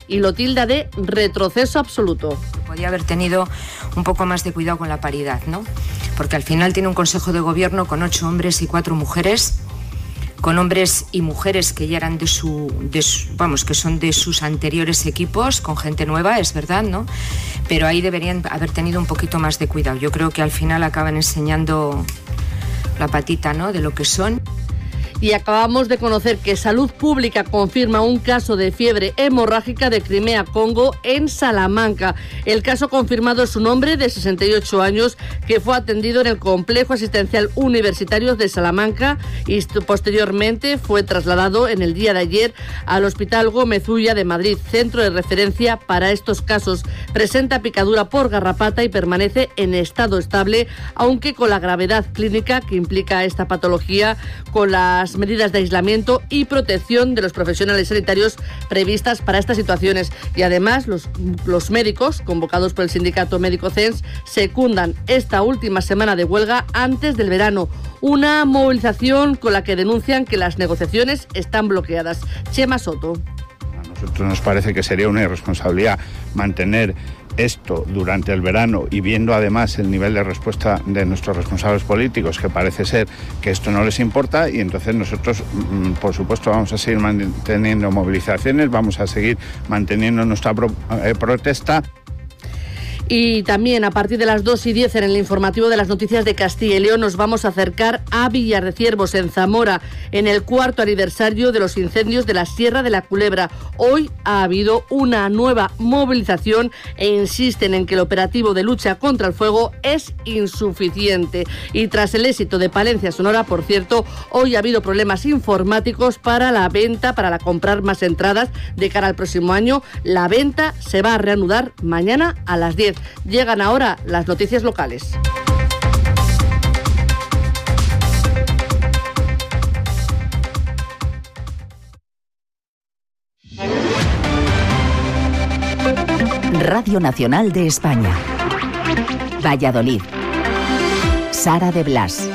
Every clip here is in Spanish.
y lo tilda de retroceso absoluto. Podría haber tenido un poco más de cuidado con la paridad, ¿no? Porque al final tiene un consejo de gobierno con 8 hombres y 4 mujeres, con hombres y mujeres que ya eran que son de sus anteriores equipos, con gente nueva, es verdad, ¿no? Pero ahí deberían haber tenido un poquito más de cuidado. Yo creo que al final acaban enseñando la patita, ¿no?, de lo que son. Y acabamos de conocer que Salud Pública confirma un caso de fiebre hemorrágica de Crimea-Congo en Salamanca. El caso confirmado es un hombre de 68 años que fue atendido en el Complejo Asistencial Universitario de Salamanca y posteriormente fue trasladado en el día de ayer al Hospital Gómez Ulla de Madrid, centro de referencia para estos casos. Presenta picadura por garrapata y permanece en estado estable, aunque con la gravedad clínica que implica esta patología, con las medidas de aislamiento y protección de los profesionales sanitarios previstas para estas situaciones. Y además los médicos convocados por el sindicato médico CENS secundan esta última semana de huelga antes del verano. Una movilización con la que denuncian que las negociaciones están bloqueadas. Chema Soto. A nosotros nos parece que sería una irresponsabilidad mantener esto durante el verano y viendo además el nivel de respuesta de nuestros responsables políticos, que parece ser que esto no les importa, y entonces nosotros, por supuesto, vamos a seguir manteniendo movilizaciones, vamos a seguir manteniendo nuestra protesta. Y también a partir de las 2:10 en el informativo de las noticias de Castilla y León nos vamos a acercar a Villar de Ciervos, en Zamora, en el 4º aniversario de los incendios de la Sierra de la Culebra. Hoy ha habido una nueva movilización e insisten en que el operativo de lucha contra el fuego es insuficiente. Y tras el éxito de Palencia Sonora, por cierto, hoy ha habido problemas informáticos para la venta, para comprar más entradas de cara al próximo año. La venta se va a reanudar mañana a las 10. Llegan ahora las noticias locales. Radio Nacional de España. Valladolid. Sara de Blas.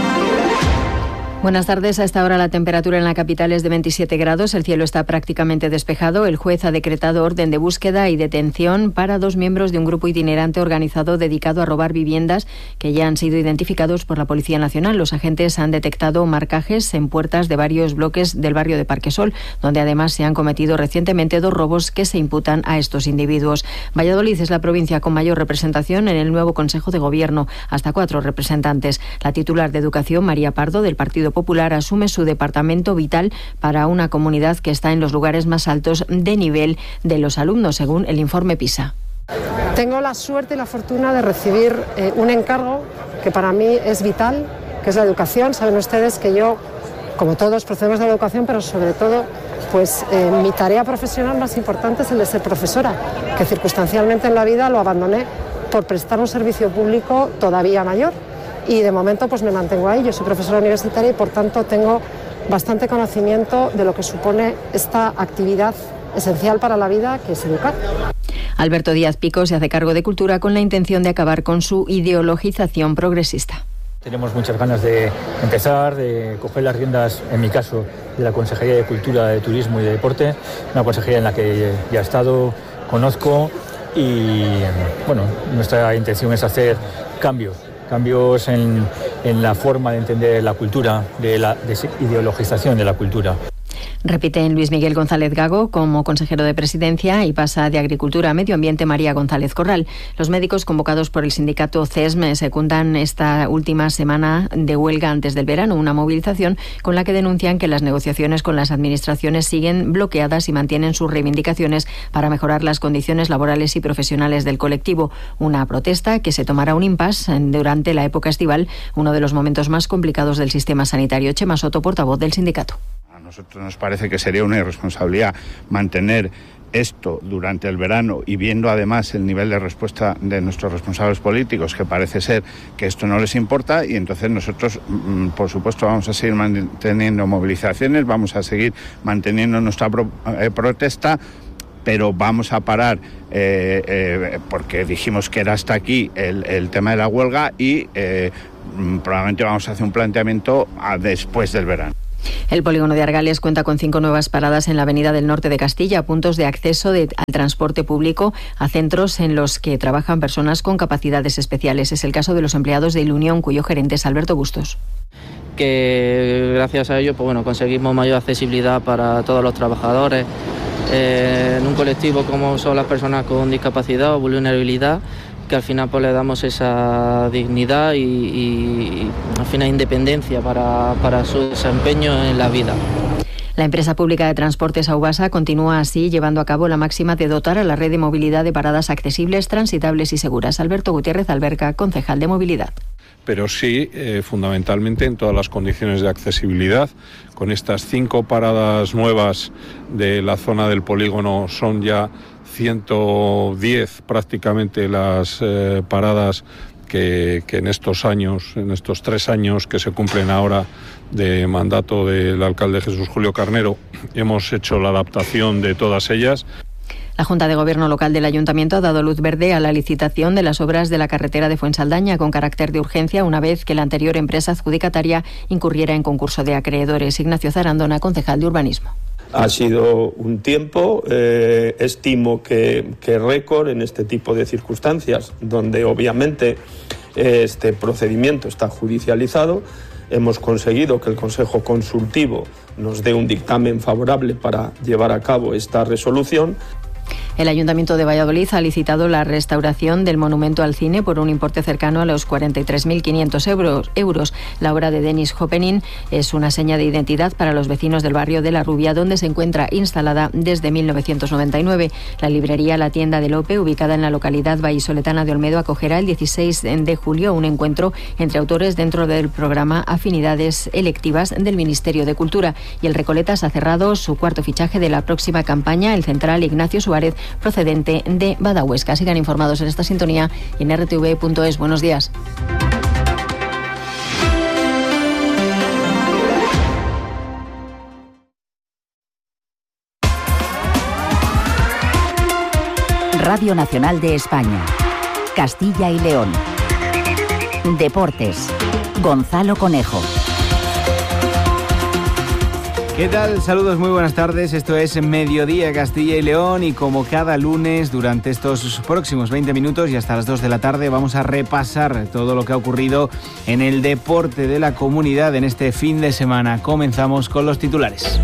Buenas tardes. A esta hora la temperatura en la capital es de 27 grados. El cielo está prácticamente despejado. El juez ha decretado orden de búsqueda y detención para 2 miembros de un grupo itinerante organizado dedicado a robar viviendas que ya han sido identificados por la Policía Nacional. Los agentes han detectado marcajes en puertas de varios bloques del barrio de Parquesol, donde además se han cometido recientemente 2 robos que se imputan a estos individuos. Valladolid es la provincia con mayor representación en el nuevo Consejo de Gobierno, hasta 4 representantes. La titular de Educación, María Pardo, del Partido Popular, asume su departamento vital para una comunidad que está en los lugares más altos de nivel de los alumnos, según el informe PISA. Tengo la suerte y la fortuna de recibir un encargo que para mí es vital, que es la educación. Saben ustedes que yo, como todos, procedemos de la educación, pero sobre todo, pues mi tarea profesional más importante es el de ser profesora, que circunstancialmente en la vida lo abandoné por prestar un servicio público todavía mayor. Y de momento pues me mantengo ahí. Yo soy profesora universitaria y por tanto tengo bastante conocimiento de lo que supone esta actividad esencial para la vida, que es educar. Alberto Díaz Pico se hace cargo de Cultura con la intención de acabar con su ideologización progresista. Tenemos muchas ganas de empezar, de coger las riendas, en mi caso, de la Consejería de Cultura, de Turismo y de Deporte, una consejería en la que ya he estado, conozco y bueno, nuestra intención es hacer cambios en la forma de entender la cultura, de la desideologización de la cultura. Repite Luis Miguel González Gago como consejero de Presidencia y pasa de Agricultura a Medio Ambiente María González Corral. Los médicos convocados por el sindicato CESM secundan esta última semana de huelga antes del verano, una movilización con la que denuncian que las negociaciones con las administraciones siguen bloqueadas y mantienen sus reivindicaciones para mejorar las condiciones laborales y profesionales del colectivo. Una protesta que se tomará un impasse durante la época estival, uno de los momentos más complicados del sistema sanitario. Chema Soto, portavoz del sindicato. A nosotros nos parece que sería una irresponsabilidad mantener esto durante el verano y viendo además el nivel de respuesta de nuestros responsables políticos, que parece ser que esto no les importa, y entonces nosotros, por supuesto, vamos a seguir manteniendo movilizaciones, vamos a seguir manteniendo nuestra protesta, pero vamos a parar porque dijimos que era hasta aquí el tema de la huelga y probablemente vamos a hacer un planteamiento después del verano. El polígono de Argales cuenta con 5 nuevas paradas en la avenida del norte de Castilla, puntos de acceso al transporte público a centros en los que trabajan personas con capacidades especiales. Es el caso de los empleados de Ilunión, cuyo gerente es Alberto Bustos. Que gracias a ello conseguimos mayor accesibilidad para todos los trabajadores en un colectivo como son las personas con discapacidad o vulnerabilidad, que al final le damos esa dignidad y al final independencia para su desempeño en la vida. La empresa pública de transportes Aubasa continúa así llevando a cabo la máxima de dotar a la red de movilidad de paradas accesibles, transitables y seguras. Alberto Gutiérrez Alberca, concejal de movilidad. Pero sí, fundamentalmente en todas las condiciones de accesibilidad. Con estas 5 paradas nuevas de la zona del polígono son ya 110 prácticamente las paradas que en estos años, en estos 3 años que se cumplen ahora de mandato del alcalde Jesús Julio Carnero, hemos hecho la adaptación de todas ellas. La Junta de Gobierno Local del Ayuntamiento ha dado luz verde a la licitación de las obras de la carretera de Fuensaldaña con carácter de urgencia una vez que la anterior empresa adjudicataria incurriera en concurso de acreedores. Ignacio Zarandona, concejal de Urbanismo. Ha sido un tiempo, estimo que récord en este tipo de circunstancias, donde obviamente este procedimiento está judicializado. Hemos conseguido que el Consejo Consultivo nos dé un dictamen favorable para llevar a cabo esta resolución. El Ayuntamiento de Valladolid ha licitado la restauración del monumento al cine por un importe cercano a los 43.500 euros. La obra de Denis Hoppening es una seña de identidad para los vecinos del barrio de La Rubia, donde se encuentra instalada desde 1999. La librería La Tienda de Lope, ubicada en la localidad vallisoletana de Olmedo, acogerá el 16 de julio un encuentro entre autores dentro del programa Afinidades Electivas del Ministerio de Cultura. Y el Recoletas ha cerrado su cuarto fichaje de la próxima campaña, el central Ignacio Suárez, procedente de Badahuesca. Sigan informados en esta sintonía y en rtv.es. Buenos días. Radio Nacional de España, Castilla y León. Deportes. Gonzalo Conejo. ¿Qué tal? Saludos, muy buenas tardes. Esto es Mediodía Castilla y León y como cada lunes durante estos próximos 20 minutos y hasta las 2 de la tarde vamos a repasar todo lo que ha ocurrido en el deporte de la comunidad en este fin de semana. Comenzamos con los titulares.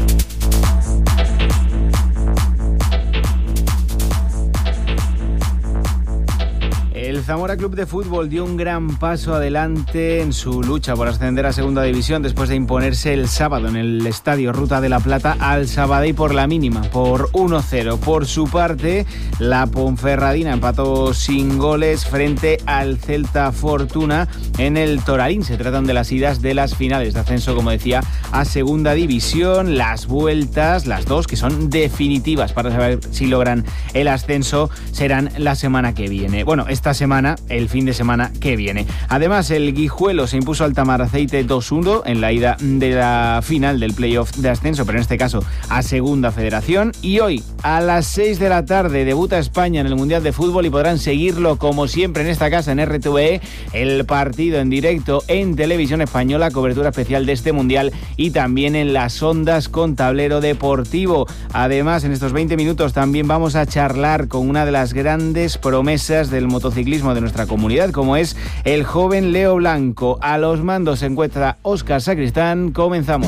El Zamora Club de Fútbol dio un gran paso adelante en su lucha por ascender a Segunda División después de imponerse el sábado en el Estadio Ruta de la Plata al Sabadell por la mínima, por 1-0. Por su parte, la Ponferradina empató sin goles frente al Celta Fortuna en el Toralín. Se tratan de las idas de las finales de ascenso, como decía, a Segunda División. Las vueltas, las dos que son definitivas para saber si logran el ascenso, serán la semana que viene. Bueno, esta semana, el fin de semana que viene. Además, el Guijuelo se impuso al Tamaraceite 2-1 en la ida de la final del playoff de ascenso, pero en este caso a Segunda Federación. Y hoy, a las 6 de la tarde, debuta España en el Mundial de Fútbol y podrán seguirlo como siempre en esta casa, en RTVE, el partido en directo en Televisión Española, cobertura especial de este Mundial y también en las ondas con tablero deportivo. Además, en estos 20 minutos también vamos a charlar con una de las grandes promesas del motociclismo de nuestra comunidad, como es el joven Leo Blanco. A los mandos se encuentra Óscar Sacristán. Comenzamos.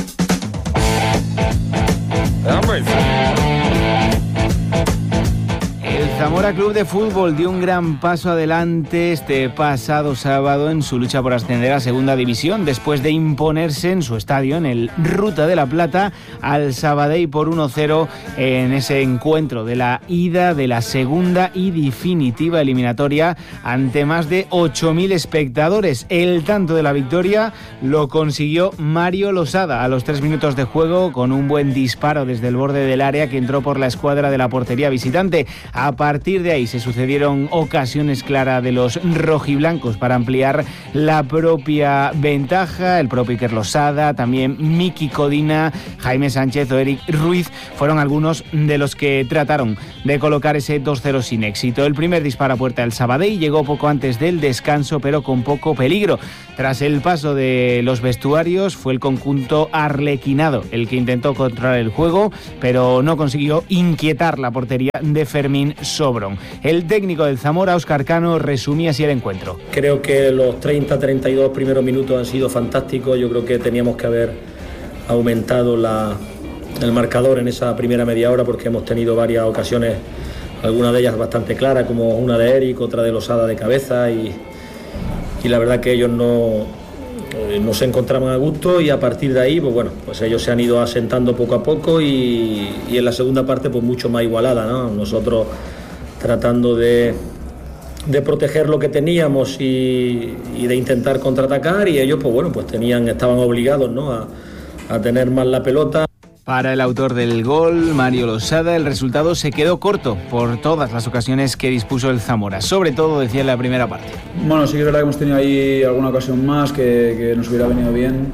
El Zamora Club de Fútbol dio un gran paso adelante este pasado sábado en su lucha por ascender a Segunda División después de imponerse en su estadio, en el Ruta de la Plata, al Sabadell por 1-0 en ese encuentro de la ida de la segunda y definitiva eliminatoria ante más de 8.000 espectadores. El tanto de la victoria lo consiguió Mario Losada a los 3 minutos de juego con un buen disparo desde el borde del área que entró por la escuadra de la portería visitante. A partir de ahí se sucedieron ocasiones claras de los rojiblancos para ampliar la propia ventaja. El propio Iker Losada, también Miki Codina, Jaime Sánchez o Eric Ruiz fueron algunos de los que trataron de colocar ese 2-0 sin éxito. El primer disparo a puerta del Sabadell llegó poco antes del descanso, pero con poco peligro. Tras el paso de los vestuarios, fue el conjunto arlequinado el que intentó controlar el juego, pero no consiguió inquietar la portería de Fermín Sobrón. El técnico del Zamora, Óscar Cano, resumía así el encuentro. Creo que los 30-32 primeros minutos han sido fantásticos. Yo creo que teníamos que haber aumentado el marcador en esa primera media hora, porque hemos tenido varias ocasiones, algunas de ellas bastante claras, como una de Eric, otra de Losada de cabeza, y la verdad que ellos no se encontraban a gusto, y a partir de ahí pues ellos se han ido asentando poco a poco, y en la segunda parte pues mucho más igualada, ¿no? Nosotros tratando de proteger lo que teníamos y de intentar contraatacar, y ellos pues estaban obligados, ¿no?, a tener más la pelota. Para el autor del gol, Mario Losada, el resultado se quedó corto por todas las ocasiones que dispuso el Zamora, sobre todo, decía, en la primera parte. Bueno, sí que es verdad que hemos tenido ahí alguna ocasión más que nos hubiera venido bien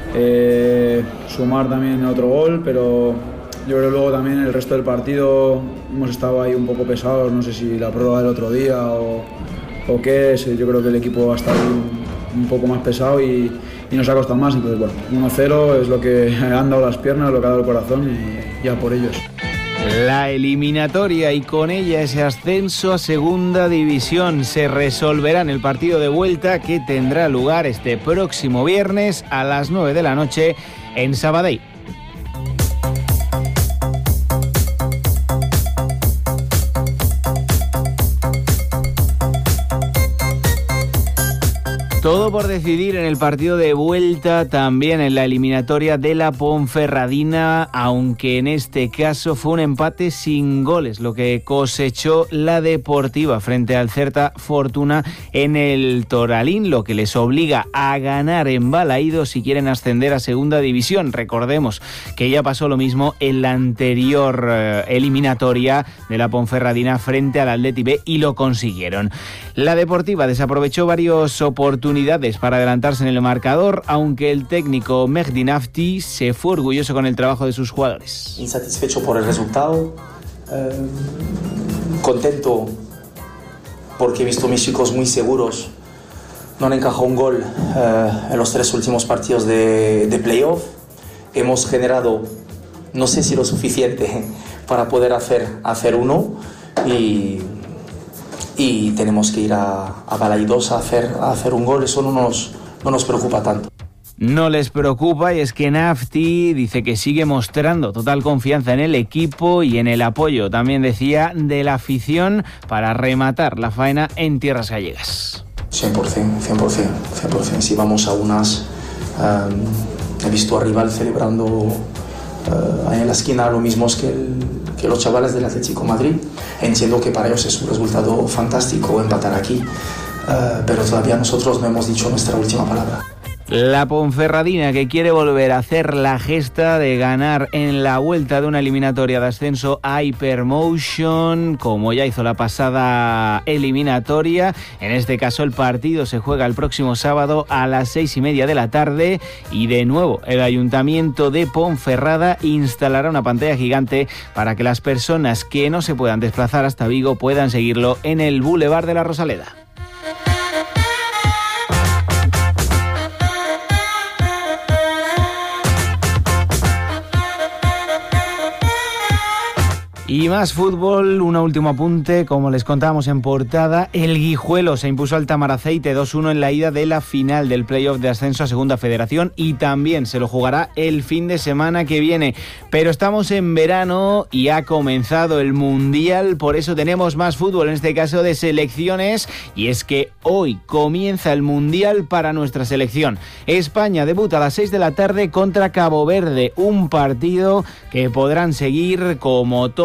sumar también otro gol, pero yo creo que luego también el resto del partido hemos estado ahí un poco pesados, no sé si la prueba del otro día o qué es. Yo creo que el equipo ha estado un poco más pesado y nos ha costado más. Entonces 1-0 es lo que han dado las piernas, lo que ha dado el corazón, y ya por ellos. La eliminatoria y con ella ese ascenso a segunda división se resolverá en el partido de vuelta, que tendrá lugar este próximo viernes a las 9 de la noche en Sabadell. Todo por decidir en el partido de vuelta, también en la eliminatoria de la Ponferradina, aunque en este caso fue un empate sin goles, lo que cosechó la Deportiva frente al Celta Fortuna en el Toralín, lo que les obliga a ganar en Balaídos si quieren ascender a segunda división. Recordemos que ya pasó lo mismo en la anterior eliminatoria de la Ponferradina frente al Athletic B y lo consiguieron. La Deportiva desaprovechó varias oportunidades para adelantarse en el marcador, aunque el técnico Mehdi Nafti se fue orgulloso con el trabajo de sus jugadores. Insatisfecho por el resultado, contento porque he visto a mis chicos muy seguros. No han encajado un gol en los 3 últimos partidos de playoff. Hemos generado, no sé si lo suficiente para poder hacer uno, y tenemos que ir a Balaídos a hacer un gol. Eso no nos preocupa tanto. No les preocupa, y es que Nafti dice que sigue mostrando total confianza en el equipo y en el apoyo, también decía, de la afición para rematar la faena en tierras gallegas. 100%. Si vamos a unas, he visto a rival celebrando ahí en la esquina lo mismo que los chavales del Atlético Madrid. Entiendo que para ellos es un resultado fantástico empatar aquí, pero todavía nosotros no hemos dicho nuestra última palabra. La Ponferradina, que quiere volver a hacer la gesta de ganar en la vuelta de una eliminatoria de ascenso a Hypermotion, como ya hizo la pasada eliminatoria. En este caso el partido se juega el próximo sábado a las 6:30 de la tarde, y de nuevo el Ayuntamiento de Ponferrada instalará una pantalla gigante para que las personas que no se puedan desplazar hasta Vigo puedan seguirlo en el Boulevard de la Rosaleda. Y más fútbol, un último apunte, como les contábamos en portada, el Guijuelo se impuso al Tamaraceite 2-1 en la ida de la final del playoff de ascenso a Segunda Federación, y también se lo jugará el fin de semana que viene. Pero estamos en verano y ha comenzado el Mundial, por eso tenemos más fútbol, en este caso de selecciones, y es que hoy comienza el Mundial para nuestra selección. España debuta a las 6 de la tarde contra Cabo Verde, un partido que podrán seguir como todos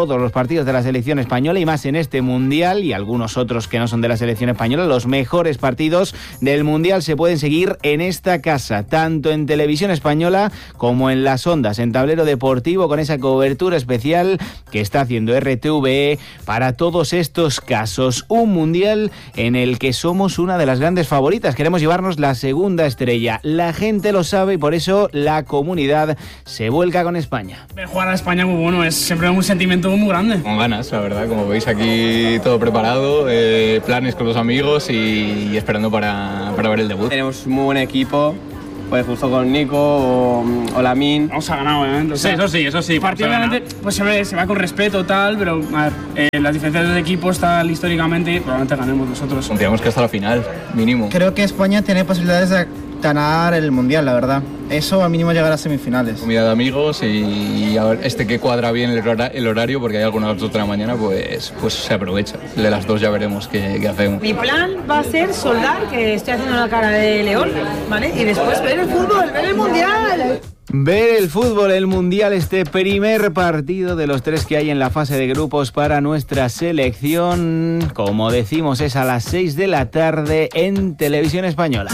todos los partidos de la selección española y más en este Mundial y algunos otros que no son de la selección española. Los mejores partidos del Mundial se pueden seguir en esta casa, tanto en televisión española como en las ondas, en Tablero Deportivo, con esa cobertura especial que está haciendo RTVE para todos estos casos. Un Mundial en el que somos una de las grandes favoritas. Queremos llevarnos la segunda estrella. La gente lo sabe y por eso la comunidad se vuelca con España. Ver jugar a España muy bueno, es siempre un sentimiento muy grande. Con ganas, la verdad, como veis aquí todo preparado, planes con los amigos y esperando para ver el debut. Tenemos un muy buen equipo, pues justo con Nico o Lamine. Vamos a ganar, obviamente. Sí, eso sí. El partido obviamente pues se va con respeto, tal, pero a ver, las diferencias del equipo están históricamente y probablemente ganemos nosotros. Confiamos que hasta la final, mínimo. Creo que España tiene posibilidades de ganar el Mundial, la verdad. Eso al mínimo llegar a semifinales. Comida de amigos y a ver, que cuadra bien el horario, porque hay algunas a las 2 de la mañana, pues se aprovecha. De las 2 ya veremos qué hacemos. Mi plan va a ser soldar, que estoy haciendo la cara de león, ¿vale? Y después ver el fútbol, ver el Mundial. Ver el fútbol, el Mundial, este primer partido de los 3 que hay en la fase de grupos para nuestra selección. Como decimos, es a las 6 de la tarde en Televisión Española.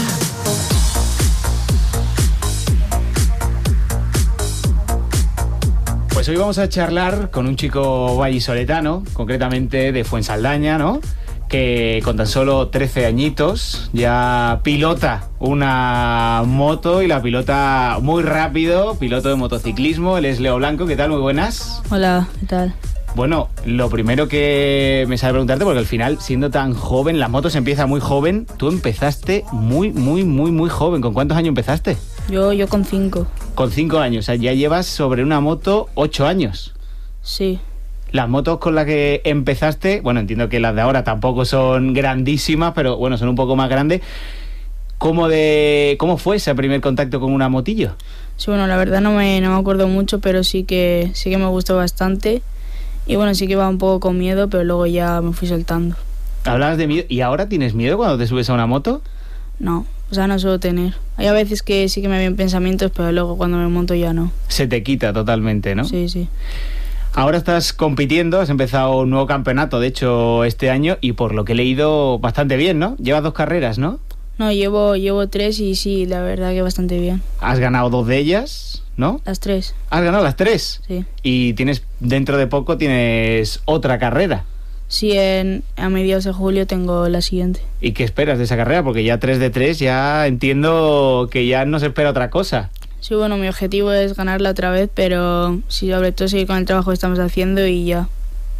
Pues hoy vamos a charlar con un chico vallisoletano, concretamente de Fuensaldaña, ¿no? Que con tan solo 13 añitos ya pilota una moto y la pilota muy rápido, piloto de motociclismo. Él es Leo Blanco. ¿Qué tal? Muy buenas. Hola, ¿qué tal? Bueno, lo primero que me sale preguntarte, porque al final, siendo tan joven, las motos empieza muy joven. Tú empezaste muy joven. ¿Con cuántos años empezaste? Yo con 5. Con 5 años, o sea, ya llevas sobre una moto 8 años. Sí. Las motos con las que empezaste, bueno, entiendo que las de ahora tampoco son grandísimas, pero bueno, son un poco más grandes. ¿Cómo fue ese primer contacto con una motillo? Sí, bueno, la verdad no me acuerdo mucho, pero sí que me gustó bastante. Y bueno, sí que iba un poco con miedo, pero luego ya me fui soltando. Hablabas de miedo, ¿y ahora tienes miedo cuando te subes a una moto? No, o sea, no suelo tener. Hay a veces que sí que me vienen pensamientos, pero luego cuando me monto ya no. Se te quita totalmente, ¿no? Sí, sí. Ahora estás compitiendo, has empezado un nuevo campeonato, de hecho, este año, y por lo que he leído, bastante bien, ¿no? Llevas 2 carreras, ¿no? No, llevo 3 y sí, la verdad que bastante bien. Has ganado 2 de ellas, ¿no? Las 3. ¿Has ganado las 3? Sí. Y dentro de poco tienes otra carrera. Sí, a mediados de julio tengo la siguiente. ¿Y qué esperas de esa carrera? Porque ya 3 de 3, ya entiendo que ya no se espera otra cosa. Sí, bueno, mi objetivo es ganarla otra vez, pero sí, sobre todo seguir con el trabajo que estamos haciendo y ya.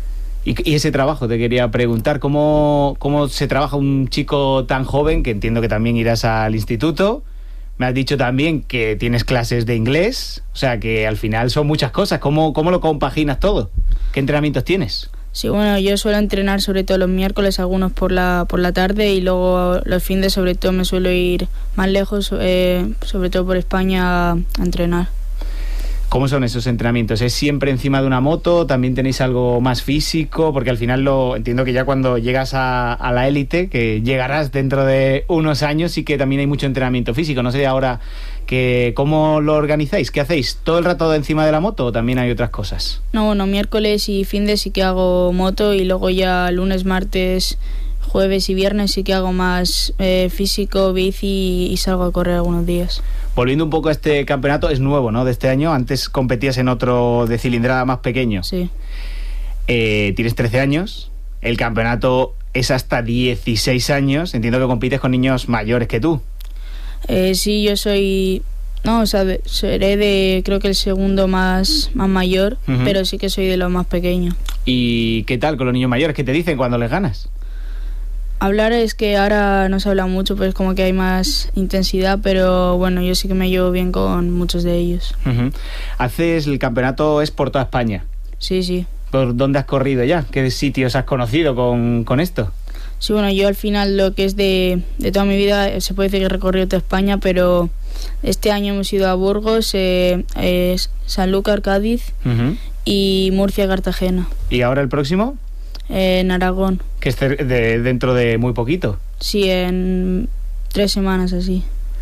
Y ese trabajo, te quería preguntar, ¿cómo se trabaja un chico tan joven, que entiendo que también irás al instituto? Me has dicho también que tienes clases de inglés, o sea que al final son muchas cosas. ¿Cómo lo compaginas todo? ¿Qué entrenamientos tienes? Sí, bueno, yo suelo entrenar sobre todo los miércoles, algunos por la tarde, y luego los fines sobre todo me suelo ir más lejos, sobre todo por España, a entrenar. ¿Cómo son esos entrenamientos? ¿Es siempre encima de una moto? ¿También tenéis algo más físico? Porque al final entiendo que ya cuando llegas a la élite, que llegarás dentro de unos años, sí que también hay mucho entrenamiento físico. No sé ahora cómo lo organizáis, ¿qué hacéis? ¿Todo el rato encima de la moto o también hay otras cosas? No, bueno, miércoles y fin de sí que hago moto, y luego ya lunes, martes, jueves y viernes sí que hago más físico, bici, y salgo a correr algunos días. Volviendo un poco a este campeonato, es nuevo, ¿no?, de este año. Antes competías en otro de cilindrada más pequeño. Sí. Tienes 13 años, el campeonato es hasta 16 años. Entiendo que compites con niños mayores que tú. Sí, yo soy... No, o sea, seré creo que el segundo más mayor, pero sí que soy de los más pequeños. ¿Y qué tal con los niños mayores? ¿Qué te dicen cuando les ganas? Hablar es que ahora no se habla mucho, pues como que hay más intensidad, pero bueno, yo sí que me llevo bien con muchos de ellos. ¿Haces el campeonato, es por toda España? Sí, sí. ¿Por dónde has corrido ya? ¿Qué sitios has conocido con esto? Sí, bueno, yo al final lo que es de toda mi vida, se puede decir que he recorrido toda España, pero este año hemos ido a Burgos, Sanlúcar, Cádiz y Murcia, Cartagena. ¿Y ahora el próximo? En Aragón. Que es dentro de muy poquito. Sí, en 3 semanas así.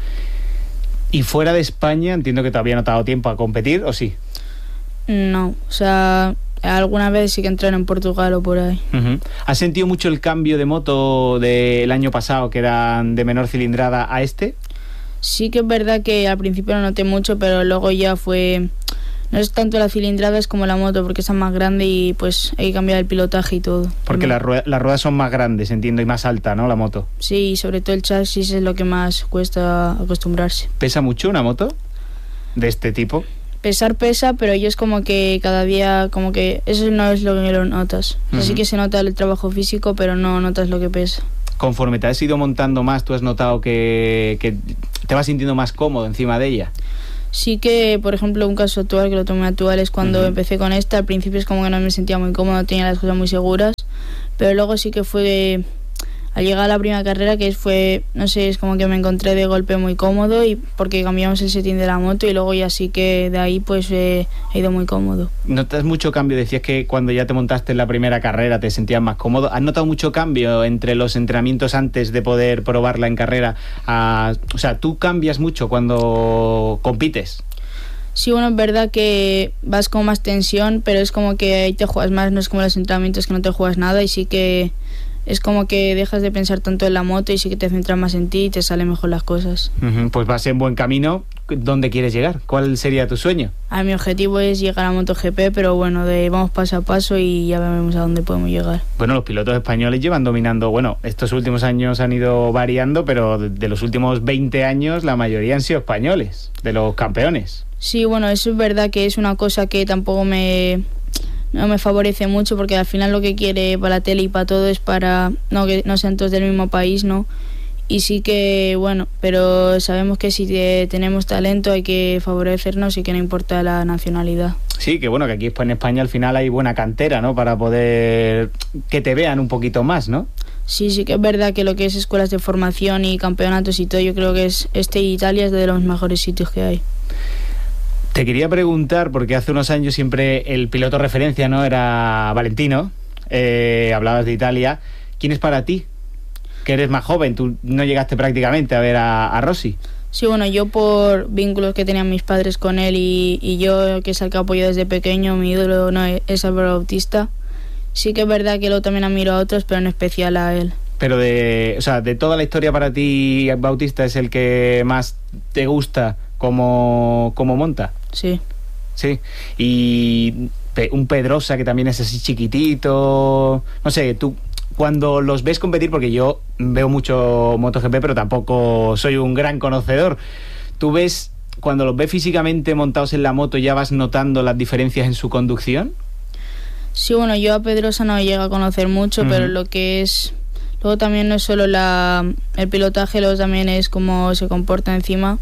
¿Y fuera de España entiendo que todavía no te ha dado tiempo a competir, o sí? No, o sea, alguna vez sí que entreno en Portugal o por ahí. ¿Has sentido mucho el cambio de moto del año pasado, que eran de menor cilindrada, a este? Sí que es verdad que al principio no noté mucho, pero luego ya fue... No es tanto la cilindrada, es como la moto, porque es más grande y pues hay que cambiar el pilotaje y todo. Porque las ruedas son más grandes, entiendo, y más alta, ¿no? La moto. Sí, y sobre todo el chasis es lo que más cuesta acostumbrarse. ¿Pesa mucho una moto de este tipo? Pesar pesa, pero yo es como que cada día, como que eso no es lo que lo notas. Así que se nota el trabajo físico, pero no notas lo que pesa. Conforme te has ido montando más, ¿tú has notado que te vas sintiendo más cómodo encima de ella? Sí que, por ejemplo, un caso actual, que lo tomé actual, es cuando empecé con esta. Al principio es como que no me sentía muy cómodo, tenía las cosas muy seguras, pero luego sí que fue, al llegar a la primera carrera, que fue, no sé, es como que me encontré de golpe muy cómodo, y porque cambiamos el setting de la moto, y luego ya sí que de ahí pues he ido muy cómodo. ¿Notas mucho cambio? Decías que cuando ya te montaste en la primera carrera te sentías más cómodo. ¿Has notado mucho cambio entre los entrenamientos antes de poder probarla en carrera? O sea, ¿tú cambias mucho cuando compites? Sí, bueno, es verdad que vas con más tensión, pero es como que ahí te juegas más, no es como los entrenamientos que no te juegas nada, y sí que es como que dejas de pensar tanto en la moto y sí que te centras más en ti y te salen mejor las cosas. Pues vas en buen camino. ¿Dónde quieres llegar? ¿Cuál sería tu sueño? Mi objetivo es llegar a MotoGP, pero bueno, vamos paso a paso y ya veremos a dónde podemos llegar. Bueno, los pilotos españoles llevan dominando, bueno, estos últimos años han ido variando, pero de los últimos 20 años la mayoría han sido españoles, de los campeones. Sí, bueno, eso es verdad que es una cosa que tampoco no me favorece mucho, porque al final lo que quiere para la tele y para todo es para que no sean todos del mismo país, ¿no? Y sí que, bueno, pero sabemos que si tenemos talento hay que favorecernos y que no importa la nacionalidad. Sí, que bueno, que aquí en España al final hay buena cantera, ¿no? Para poder que te vean un poquito más, ¿no? Sí que es verdad que lo que es escuelas de formación y campeonatos y todo, yo creo que Italia es de los mejores sitios que hay. Te quería preguntar, porque hace unos años siempre el piloto referencia, ¿no?, era Valentino. Hablabas de Italia. ¿Quién es para ti? Que eres más joven, tú no llegaste prácticamente a ver a Rossi. Sí, bueno, yo por vínculos que tenían mis padres con él y yo, que es el que apoyo desde pequeño, mi ídolo es Álvaro Bautista. Sí que es verdad que luego también admiro a otros, pero en especial a él. Pero de toda la historia, para ti Bautista es el que más te gusta como monta. Sí. Sí. Y un Pedrosa, que también es así chiquitito. No sé, tú cuando los ves competir, porque yo veo mucho MotoGP, pero tampoco soy un gran conocedor. ¿Tú ves, cuando los ves físicamente montados en la moto, ya vas notando las diferencias en su conducción? Sí, bueno, yo a Pedrosa no llego a conocer mucho, pero lo que es... Luego también no es solo el pilotaje, luego también es cómo se comporta encima.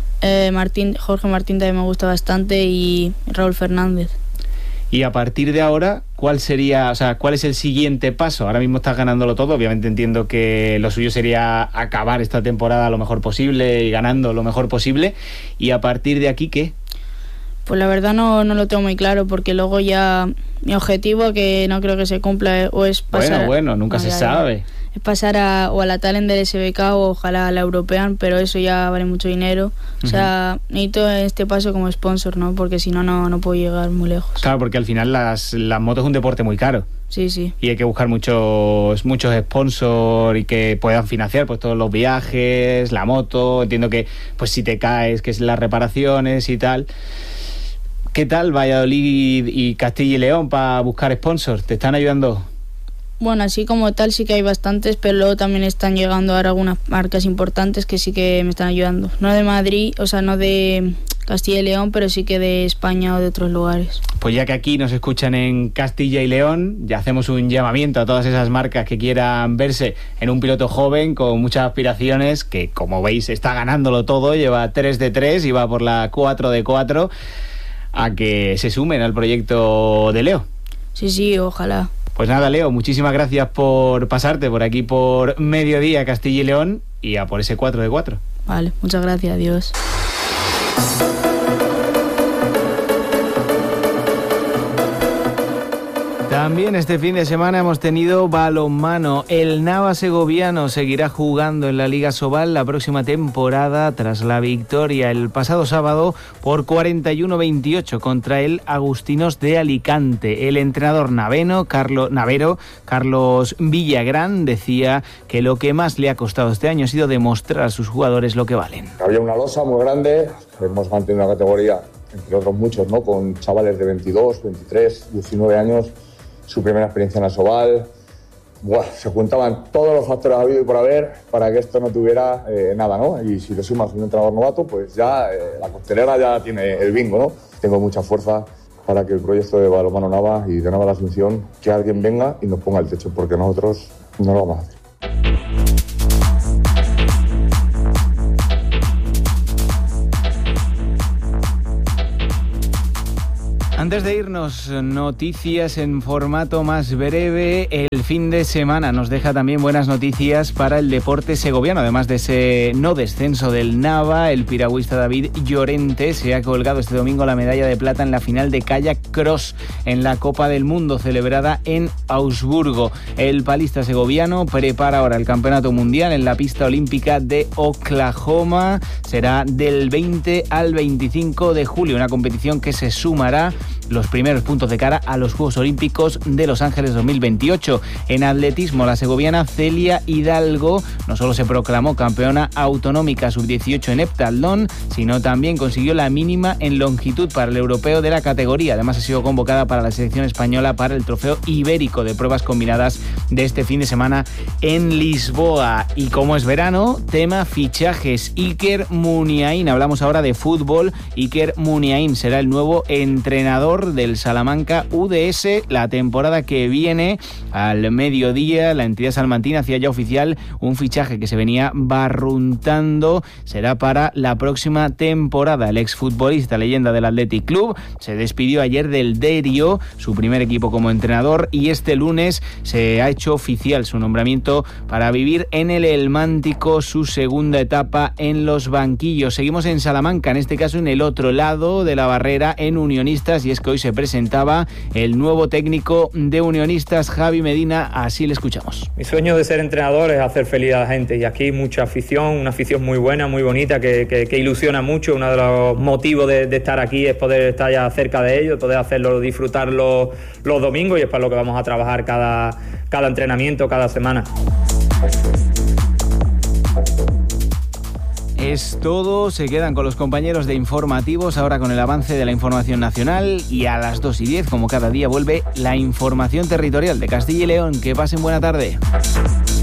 Jorge Martín también me gusta bastante, y Raúl Fernández. Y a partir de ahora, ¿cuál es el siguiente paso? Ahora mismo estás ganándolo todo, obviamente entiendo que lo suyo sería acabar esta temporada lo mejor posible y ganando lo mejor posible. ¿Y a partir de aquí qué? Pues la verdad no lo tengo muy claro, porque luego ya mi objetivo, que no creo que se cumpla, o es pasar... Bueno, nunca se sabe. Es pasar a la Talent del SBK o ojalá a la European, pero eso ya vale mucho dinero. O sea, necesito este paso como sponsor, ¿no? Porque si no, no puedo llegar muy lejos. Claro, porque al final las motos es un deporte muy caro. Sí, sí. Y hay que buscar muchos sponsors y que puedan financiar pues todos los viajes, la moto. Entiendo que pues si te caes, que es las reparaciones y tal. ¿Qué tal Valladolid y Castilla y León para buscar sponsors? ¿Te están ayudando? Bueno, así como tal sí que hay bastantes, pero luego también están llegando ahora algunas marcas importantes que sí que me están ayudando. No de Madrid, o sea, no de Castilla y León, pero sí que de España o de otros lugares. Pues ya que aquí nos escuchan en Castilla y León, ya hacemos un llamamiento a todas esas marcas que quieran verse en un piloto joven con muchas aspiraciones, que como veis está ganándolo todo, lleva 3 de 3 y va por la 4 de 4, a que se sumen al proyecto de Leo. Sí, ojalá. Pues nada, Leo, muchísimas gracias por pasarte por aquí por Mediodía Castilla y León, y a por ese 4 de 4. Vale, muchas gracias, adiós. También este fin de semana hemos tenido balonmano. El Nava segoviano seguirá jugando en la Liga Sobal la próxima temporada tras la victoria el pasado sábado por 41-28 contra el Agustinos de Alicante. El entrenador navero, Carlos Villagrán, decía que lo que más le ha costado este año ha sido demostrar a sus jugadores lo que valen. Había una losa muy grande, hemos mantenido una categoría, entre otros muchos, ¿no? Con chavales de 22, 23, 19 años, su primera experiencia en la Sobal. Se juntaban todos los factores habidos y por haber para que esto no tuviera nada, ¿no? Y si le sumas un entrenador novato, pues ya la costelera ya tiene el bingo, ¿no? Tengo mucha fuerza para que el proyecto de Balonmano Nava y de Nava La Asunción, que alguien venga y nos ponga el techo, porque nosotros no lo vamos a hacer. Antes de irnos, noticias en formato más breve. El fin de semana nos deja también buenas noticias para el deporte segoviano. Además de ese no descenso del Nava, el piragüista David Llorente se ha colgado este domingo la medalla de plata en la final de kayak cross en la Copa del Mundo celebrada en Augsburgo. El palista segoviano prepara ahora el Campeonato Mundial en la pista olímpica de Oklahoma. Será del 20 al 25 de julio, una competición que se sumará los primeros puntos de cara a los Juegos Olímpicos de Los Ángeles 2028. En atletismo, la segoviana Celia Hidalgo no solo se proclamó campeona autonómica sub-18 en heptatlón, sino también consiguió la mínima en longitud para el europeo de la categoría. Además, ha sido convocada para la selección española para el trofeo ibérico de pruebas combinadas de este fin de semana en Lisboa. Y como es verano, tema fichajes. Iker Muniain, hablamos ahora de fútbol. Iker Muniain será el nuevo entrenador del Salamanca UDS la temporada que viene. Al mediodía, la entidad salmantina hacía ya oficial un fichaje que se venía barruntando. Será para la próxima temporada. El exfutbolista leyenda del Athletic Club se despidió ayer del Derio, su primer equipo como entrenador, y este lunes se ha hecho oficial su nombramiento para vivir en el Elmántico su segunda etapa en los banquillos. Seguimos en Salamanca, en este caso en el otro lado de la barrera, en Unionistas, y es que hoy se presentaba el nuevo técnico de Unionistas, Javi Medina. Así le escuchamos. Mi sueño de ser entrenador es hacer feliz a la gente, y aquí mucha afición, una afición muy buena, muy bonita, que ilusiona mucho. Uno de los motivos de estar aquí es poder estar ya cerca de ellos, poder hacerlo, disfrutarlo los domingos, y es para lo que vamos a trabajar cada entrenamiento, cada semana. Es todo, se quedan con los compañeros de informativos, ahora con el avance de la información nacional, y a las 2:10, como cada día, vuelve la información territorial de Castilla y León. Que pasen buena tarde.